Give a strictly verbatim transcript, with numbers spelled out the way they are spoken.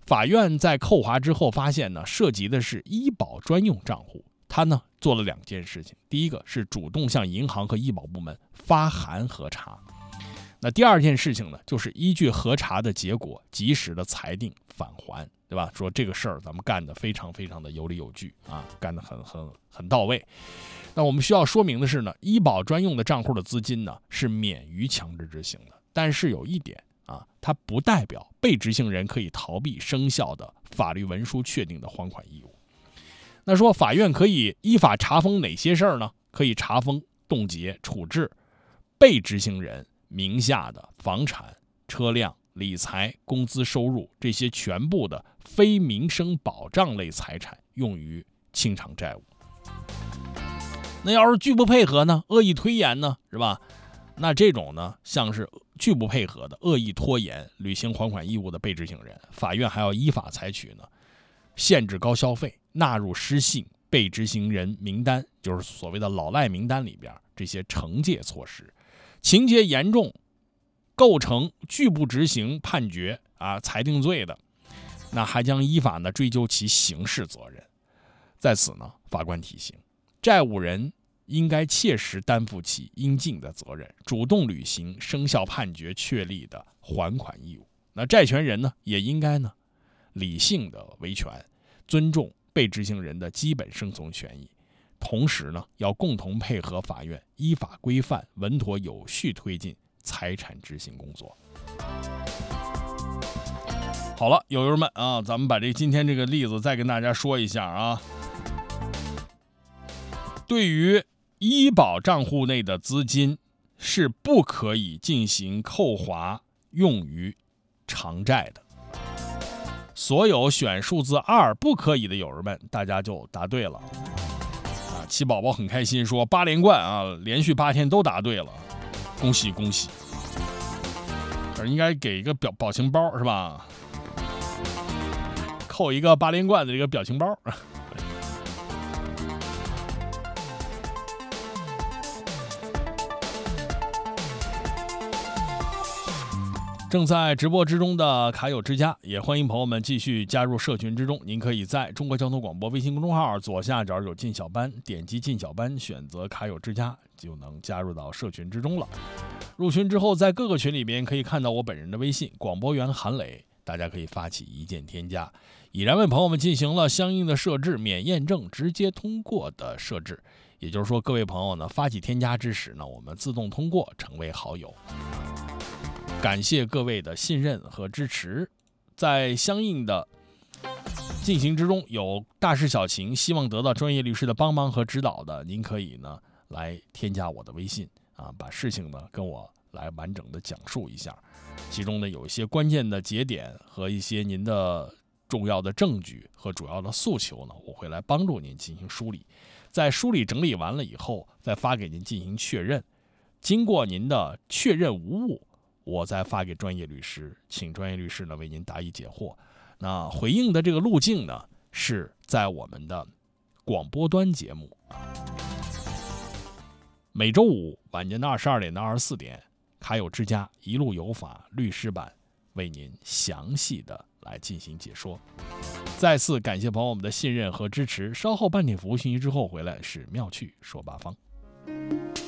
法院在扣划之后发现呢，涉及的是医保专用账户。他呢做了两件事情，第一个是主动向银行和医保部门发函核查，那第二件事情呢，就是依据核查的结果，及时的裁定返还，对吧？说这个事儿咱们干得非常非常的有理有据啊，干得很很很到位。那我们需要说明的是呢，医保专用的账户的资金呢是免于强制执行的，但是有一点啊，它不代表被执行人可以逃避生效的法律文书确定的还款义务。那说法院可以依法查封哪些事儿呢？可以查封、冻结、处置被执行人名下的房产、车辆、理财、工资收入这些全部的非民生保障类财产，用于清偿债务。那要是拒不配合呢？恶意推延呢？是吧？那这种呢，像是拒不配合的、恶意拖延履行还款义务的被执行人，法院还要依法采取呢限制高消费、纳入失信被执行人名单，就是所谓的老赖名单里边这些惩戒措施。情节严重，构成拒不执行判决啊裁定罪的，那还将依法呢追究其刑事责任。在此呢，法官提醒，债务人应该切实担负起应尽的责任，主动履行生效判决确立的还款义务。那债权人呢，也应该呢理性的维权，尊重被执行人的基本生存权益，同时呢，要共同配合法院依法规范、稳妥有序推进财产执行工作。好了，友友们啊，咱们把这今天这个例子再跟大家说一下啊。对于医保账户内的资金是不可以进行扣划用于偿债的。所有选数字二不可以的友人们，大家就答对了啊！七宝宝很开心说八连冠啊，连续八天都答对了，恭喜恭喜！应该给一个表表情包是吧？扣一个八连冠的这个表情包。正在直播之中的卡友之家，也欢迎朋友们继续加入社群之中。您可以在中国交通广播微信公众号左下角有进小班，点击进小班，选择卡友之家，就能加入到社群之中了。入群之后，在各个群里边可以看到我本人的微信广播员韩磊，大家可以发起一键添加。已然为朋友们进行了相应的设置，免验证直接通过的设置，也就是说，各位朋友呢发起添加之时呢，我们自动通过成为好友。感谢各位的信任和支持，在相应的进行之中，有大事小情希望得到专业律师的帮忙和指导的，您可以呢来添加我的微信啊，把事情呢跟我来完整的讲述一下，其中呢有一些关键的节点和一些您的重要的证据和主要的诉求呢，我会来帮助您进行梳理，在梳理整理完了以后，再发给您进行确认，经过您的确认无误，我再发给专业律师，请专业律师呢为您答疑解惑。那回应的这个路径呢，是在我们的广播端节目，每周五晚间的二十二点到二十四点，卡友之家一路有法律师版为您详细的来进行解说。再次感谢朋友们的信任和支持，稍后半点服务信息之后回来是妙趣说八方。